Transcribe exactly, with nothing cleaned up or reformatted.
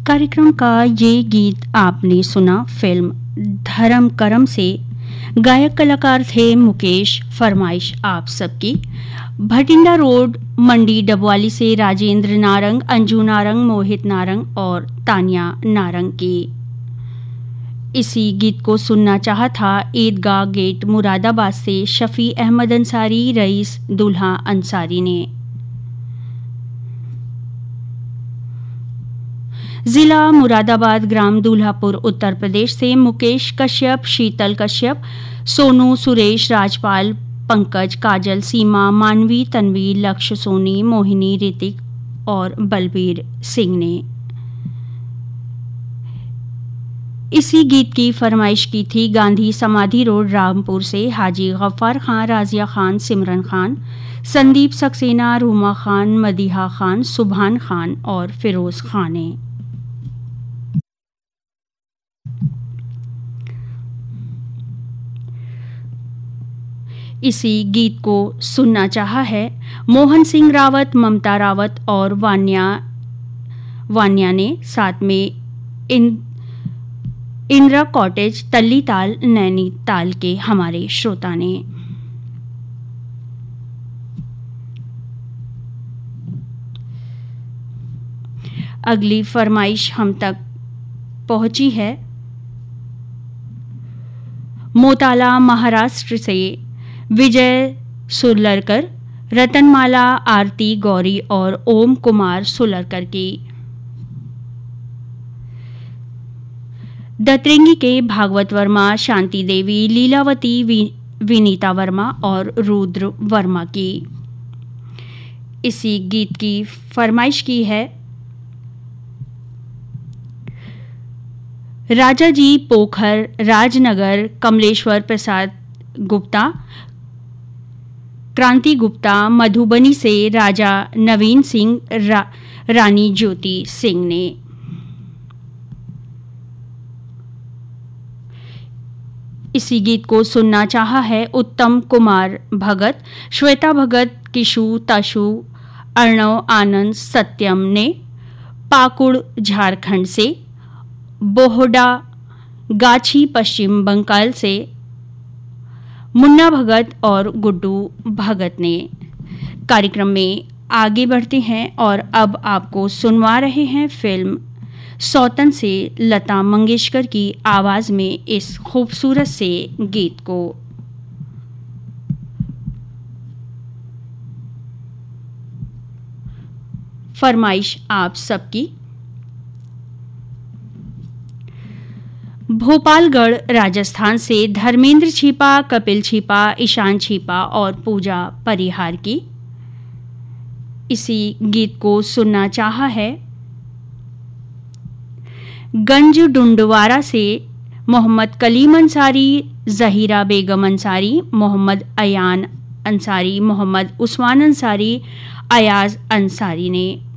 कार्यक्रम का ये गीत आपने सुना फिल्म धर्म करम से। गायक कलाकार थे मुकेश। फरमाइश आप सबकी भटिंडा रोड मंडी डबवाली से राजेंद्र नारंग, अंजू नारंग, मोहित नारंग और तानिया नारंग की। इसी गीत को सुनना चाहा था ईदगाह गेट मुरादाबाद से शफी अहमद अंसारी, रईस दुल्हा अंसारी ने। जिला मुरादाबाद, ग्राम दूल्हापुर, उत्तर प्रदेश से मुकेश कश्यप, शीतल कश्यप, सोनू, सुरेश, राजपाल, पंकज, काजल, सीमा, मानवी, तन्वी, लक्ष्य, सोनी, मोहिनी, ऋतिक और बलबीर सिंह ने इसी गीत की फरमाइश की थी। गांधी समाधि रोड, रामपुर से हाजी गफ्फार खान, राजिया खान, सिमरन खान, संदीप सक्सेना, रूमा खान, मदीहा खान, सुभान खान और फिरोज खान ने। इसी गीत को सुनना चाहा है मोहन सिंह रावत, ममता रावत और वान्या वान्या ने। साथ में इन इंदिरा कॉटेज, तल्लीताल, नैनीताल के हमारे श्रोता ने। अगली फरमाइश हम तक पहुंची है मोताला, महाराष्ट्र से विजय सुरलरकर, रतनमाला, आरती, गौरी और ओम कुमार सुलरकर की। दतरेंगी के भागवत वर्मा, शांति देवी, लीलावती, विनीता वर्मा और रुद्र वर्मा की। इसी गीत की फरमाइश की है राजाजी पोखर, राजनगर, कमलेश्वर प्रसाद गुप्ता, क्रांति गुप्ता, मधुबनी से राजा नवीन सिंह, रा, रानी ज्योति सिंह ने। इसी गीत को सुनना चाहा है उत्तम कुमार भगत, श्वेता भगत, किशु, ताशु, अर्णव, आनंद, सत्यम ने। पाकुड़ झारखंड से, बोहडा गाछी पश्चिम बंगाल से मुन्ना भगत और गुड्डू भगत ने। कार्यक्रम में आगे बढ़ते हैं और अब आपको सुनवा रहे हैं फिल्म सौतन से लता मंगेशकर की आवाज में इस खूबसूरत से गीत को। फरमाइश आप सबकी भोपालगढ़ राजस्थान से धर्मेंद्र छिपा, कपिल छिपा, ईशान छिपा और पूजा परिहार की। इसी गीत को सुनना चाहा है गंज डुंडवारा से मोहम्मद कलीम अंसारी, जहीरा बेगम अंसारी, मोहम्मद अयान अंसारी, मोहम्मद उस्मान अंसारी, अयाज अंसारी ने।